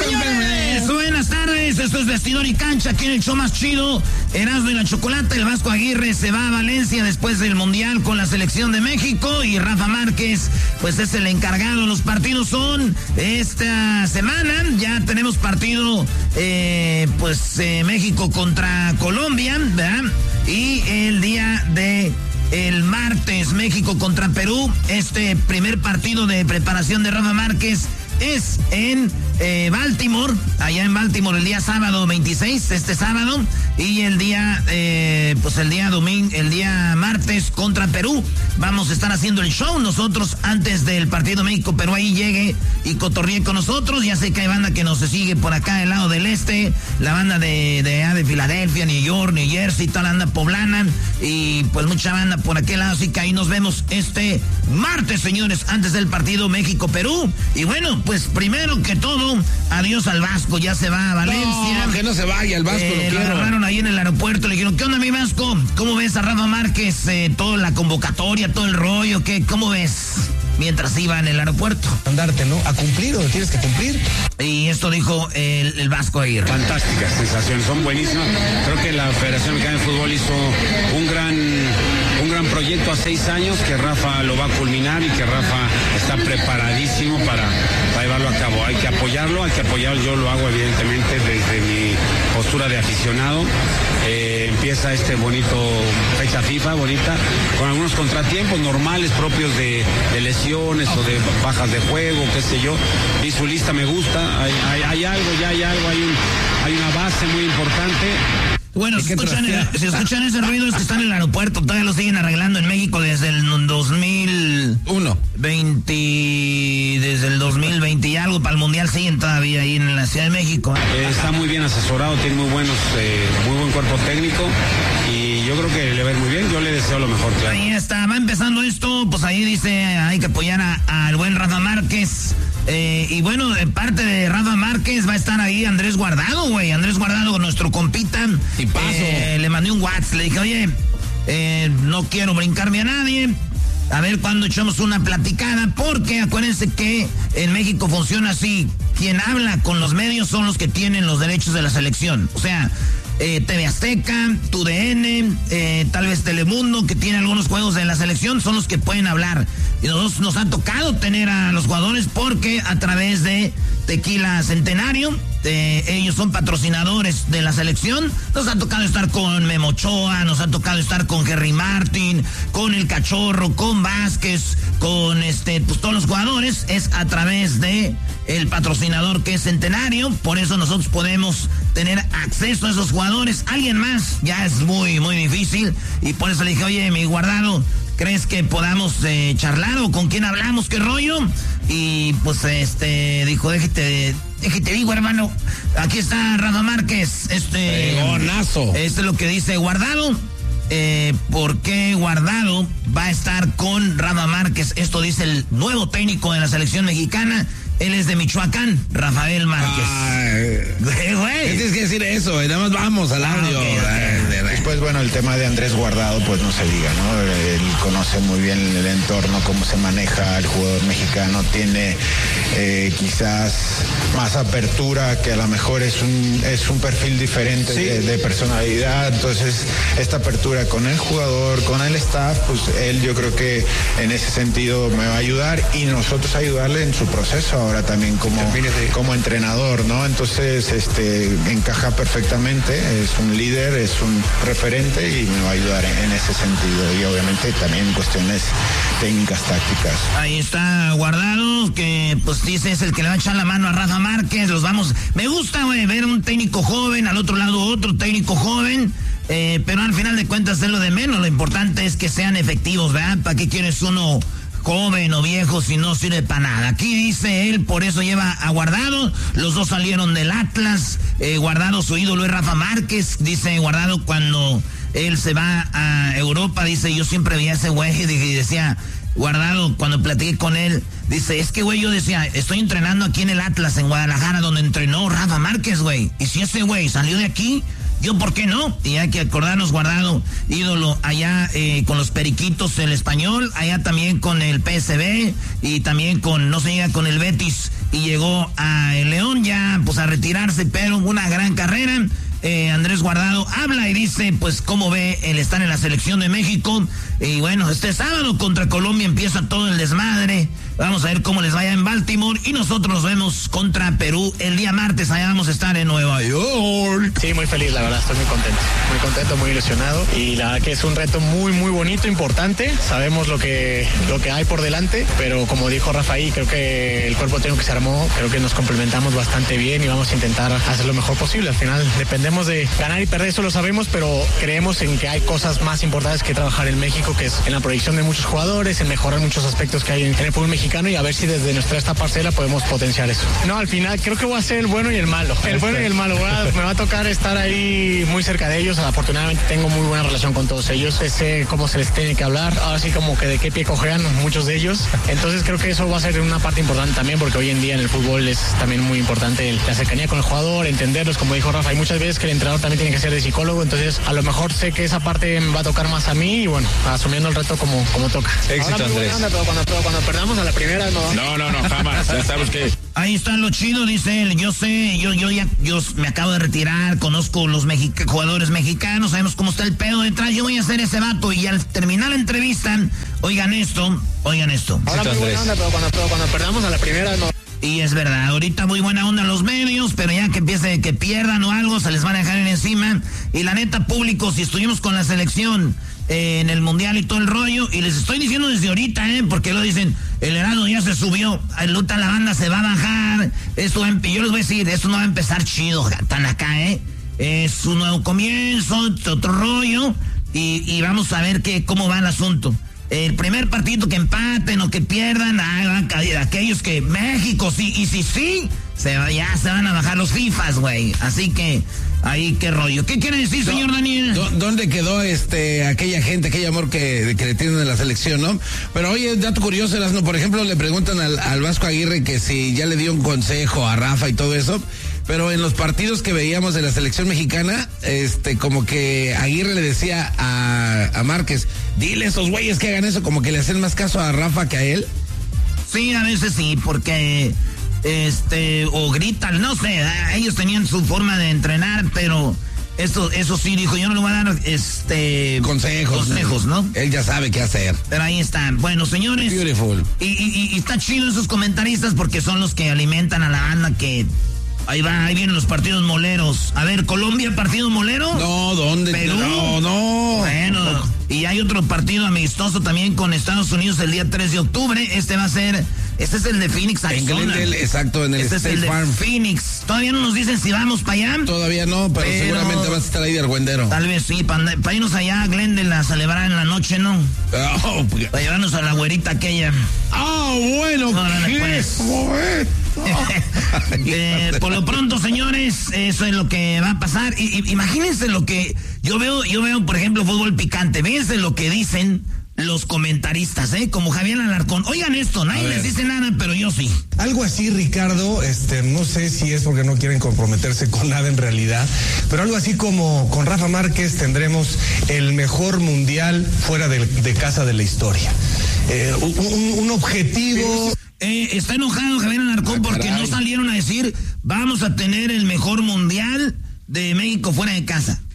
Señores, buenas tardes, esto es Vestidor y Cancha, aquí en el show más chido, Erasmo y la Chocolata. El Vasco Aguirre se va a Valencia después del Mundial con la selección de México y Rafa Márquez, pues es el encargado. Los partidos son esta semana, ya tenemos partido, México contra Colombia, ¿verdad? Y el día de el martes, México contra Perú. Este primer partido de preparación de Rafa Márquez es en Baltimore, allá en Baltimore el día sábado 26, este sábado, y el día el día martes contra Perú. Vamos a estar haciendo el show nosotros antes del partido México-Perú. Ahí llegue y cotorríe con nosotros. Ya sé que hay banda que nos sigue por acá del lado del este, la banda de Filadelfia, New York, New Jersey, toda la banda poblana, y pues mucha banda por aquel lado, así que ahí nos vemos este martes, señores, antes del partido México-Perú. Y bueno, pues primero que todo, adiós al Vasco, ya se va a Valencia. No, que no se vaya el Vasco, lo agarraron ahí en el aeropuerto, le dijeron, ¿qué onda, mi Vasco? ¿Cómo ves a Rafa Márquez? Toda la convocatoria, todo el rollo, ¿cómo ves? Mientras iba en el aeropuerto. Andarte, ¿no? A cumplir, o tienes que cumplir. Y esto dijo el Vasco Aguirre. Fantásticas sensaciones, son buenísimas. Creo que la Federación Mexicana de Fútbol hizo un gran proyecto a 6 años, que Rafa lo va a culminar y que Rafa está preparadísimo para llevarlo a cabo. Hay que apoyarlo, yo lo hago evidentemente desde mi postura de aficionado. Empieza este bonito fecha FIFA, bonita, con algunos contratiempos normales propios de lesiones o de bajas de juego, qué sé yo. Vi su lista, me gusta, hay algo, hay una base muy importante. Bueno, si escuchan ese ruido es que están en el aeropuerto, todavía lo siguen arreglando en México desde el 2020 y algo, para el Mundial siguen todavía ahí en la Ciudad de México. Está muy bien asesorado, tiene muy buen cuerpo técnico y yo creo que le va a ir muy bien, yo le deseo lo mejor, claro. Ahí está, va empezando esto, pues ahí dice, hay que apoyar al buen Rafa Márquez. Y bueno, de parte de Rafa Márquez va a estar ahí Andrés Guardado, güey. Andrés Guardado, nuestro compita. Y paso. Le mandé un WhatsApp, le dije, oye, no quiero brincarme a nadie. A ver cuándo echamos una platicada, porque acuérdense que en México funciona así. Quien habla con los medios son los que tienen los derechos de la selección. O sea, TV Azteca, TUDN, tal vez Telemundo, que tiene algunos juegos de la selección, son los que pueden hablar. Y nosotros nos ha tocado tener a los jugadores porque a través de Tequila Centenario, ellos son patrocinadores de la selección. Nos ha tocado estar con Memo Ochoa, nos ha tocado estar con Henry Martin, con El Cachorro, con Vázquez, con pues todos los jugadores. Es a través de el patrocinador que es Centenario, por eso nosotros podemos tener acceso a esos jugadores. Alguien más ya es muy, muy difícil, y por eso le dije, oye, mi Guardado, ¿crees que podamos charlar o con quién hablamos? ¿Qué rollo? Y pues dijo, déjate digo, hermano, aquí está Rafa Márquez. Gonazo. Es lo que dice Guardado. ¿Por qué Guardado va a estar con Rafa Márquez? Esto dice el nuevo técnico de la selección mexicana. Él es de Michoacán, Rafael Márquez. ¿Qué tienes que decir eso? Nada más vamos al audio. Después, bueno, el tema de Andrés Guardado, pues no se diga, ¿no? Él conoce muy bien el entorno, cómo se maneja el jugador mexicano, tiene quizás más apertura, que a lo mejor es un perfil diferente, sí, de personalidad. Entonces, esta apertura con el jugador, con el staff, pues él, yo creo que en ese sentido me va a ayudar, y nosotros ayudarle en su proceso ahora también como entrenador, ¿no? Entonces, encaja perfectamente, es un líder, es un referente y me va a ayudar en ese sentido, y obviamente también en cuestiones técnicas, tácticas. Ahí está Guardado, que pues dice es el que le va a echar la mano a Rafa Márquez. Me gusta, güey, ver un técnico joven, al otro lado otro técnico joven, pero al final de cuentas es lo de menos. Lo importante es que sean efectivos, ¿verdad? ¿Para qué quieres uno joven o viejo si no sirve para nada? Aquí dice él, por eso lleva a Guardado. Los dos salieron del Atlas. Guardado, su ídolo es Rafa Márquez. Dice Guardado, cuando él se va a Europa, dice, yo siempre veía a ese güey y decía, Guardado, cuando platiqué con él, dice, es que güey, yo decía, estoy entrenando aquí en el Atlas, en Guadalajara, donde entrenó Rafa Márquez, güey, y si ese güey salió de aquí, yo, ¿por qué no? Y hay que acordarnos, Guardado, ídolo allá con los Periquitos, el Español, allá también con el PSV, y también no se llega con el Betis, y llegó a el León, ya pues a retirarse, pero una gran carrera. Andrés Guardado habla y dice, pues, cómo ve el estar en la selección de México. Y bueno, este sábado contra Colombia empieza todo el desmadre. Vamos a ver cómo les vaya en Baltimore. Y nosotros nos vemos contra Perú el día martes. Allá vamos a estar en Nueva York. Sí, muy feliz, la verdad, estoy muy contento, muy ilusionado. Y la verdad que es un reto muy, muy bonito, importante. Sabemos lo que hay por delante, pero como dijo Rafaí, creo que el cuerpo técnico que se armó, creo que nos complementamos bastante bien y vamos a intentar hacer lo mejor posible. Al final dependemos de ganar y perder, eso lo sabemos, pero creemos en que hay cosas más importantes que trabajar en México, que es en la proyección de muchos jugadores, en mejorar muchos aspectos que hay en el fútbol mexicano y a ver si desde esta parcela podemos potenciar eso. No, al final creo que voy a ser el bueno y el malo. El bueno y el malo. Me va a tocar estar ahí muy cerca de ellos. Afortunadamente tengo muy buena relación con todos ellos. Sé cómo se les tiene que hablar. Ahora sí como que de qué pie cojean muchos de ellos. Entonces creo que eso va a ser una parte importante también, porque hoy en día en el fútbol es también muy importante la cercanía con el jugador, entenderlos, como dijo Rafa. Hay muchas veces que el entrenador también tiene que ser de psicólogo, entonces a lo mejor sé que esa parte me va a tocar más a mí y bueno, asumiendo el reto como toca. Éxito, Andrés. Pero cuando perdamos a la primera, no. No, jamás. Ya sabes que... Ahí está lo chido, dice él. Yo sé, yo me acabo de retirar, conozco los jugadores mexicanos, sabemos cómo está el pedo detrás. Yo voy a ser ese vato y al terminar la entrevista, oigan esto. Ahora muy buena onda, pero cuando perdamos a la primera, no. Y es verdad, ahorita muy buena onda los medios, pero ya que empiece que pierdan o algo, se les van a dejar en encima. Y la neta, público, si estuvimos con la selección en el Mundial y todo el rollo, y les estoy diciendo desde ahorita, porque lo dicen, el Heraldo ya se subió, luta la banda se va a bajar, yo les voy a decir, esto no va a empezar chido, tan acá, es un nuevo comienzo, otro rollo, y vamos a ver cómo va el asunto. El primer partido que empaten o que pierdan, aquellos que México sí, y sí, ya se van a bajar los FIFAs, güey. Así que, ahí qué rollo. ¿Qué quiere decir, señor Daniel? ¿Dónde quedó aquella gente, aquel amor que le tienen en la selección, no? Pero oye, dato curioso, Erasmo, por ejemplo, le preguntan al Vasco Aguirre que si ya le dio un consejo a Rafa y todo eso. Pero en los partidos que veíamos de la selección mexicana, como que Aguirre le decía a Márquez, dile a esos güeyes que hagan eso, como que le hacen más caso a Rafa que a él. Sí, a veces sí, porque, o gritan, no sé, ellos tenían su forma de entrenar, pero eso sí, dijo, yo no le voy a dar, consejos, ¿no? Él ya sabe qué hacer. Pero ahí están. Bueno, señores. Beautiful. Y está chido esos comentaristas porque son los que alimentan a la banda que... Ahí vienen los partidos moleros. A ver, ¿Colombia partido molero? No, ¿dónde? ¿Perú? No. Bueno, y hay otro partido amistoso también con Estados Unidos el día 3 de octubre. Este es el de Phoenix, Arizona. Exacto, en el State Farm. De Phoenix. Todavía no nos dicen si vamos para allá. Todavía no, pero seguramente vas a estar ahí de argüendero. Tal vez sí, para irnos allá a Glendale a celebrar en la noche, ¿no? Para llevarnos a la güerita aquella. Bueno, por lo pronto, señores, eso es lo que va a pasar. Imagínense lo que yo veo, por ejemplo, fútbol picante. Fíjense lo que dicen los comentaristas, como Javier Alarcón. Oigan esto, nadie les dice nada, pero yo sí. Algo así, Ricardo, no sé si es porque no quieren comprometerse con nada en realidad, pero algo así como con Rafa Márquez tendremos el mejor mundial fuera de casa de la historia. Un objetivo... está enojado Javier Alarcón porque no salieron a decir vamos a tener el mejor mundial de México fuera de casa.